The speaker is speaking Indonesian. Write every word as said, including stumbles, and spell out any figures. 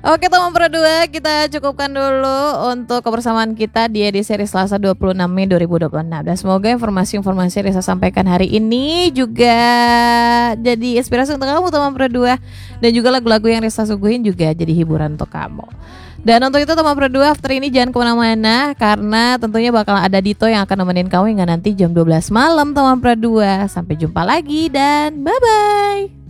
Oke teman Pro dua, kita cukupkan dulu untuk kebersamaan kita di edisi hari Selasa dua puluh enam Mei dua ribu dua puluh enam. Dan semoga informasi-informasi yang Risa sampaikan hari ini juga jadi inspirasi untuk kamu teman Pro dua. Dan juga lagu-lagu yang Risa suguhin juga jadi hiburan untuk kamu. Dan untuk itu teman Pro dua, after ini jangan kemana-mana, karena tentunya bakal ada Dito yang akan nemenin kamu hingga nanti jam dua belas malam teman Pro dua. Sampai jumpa lagi dan bye-bye.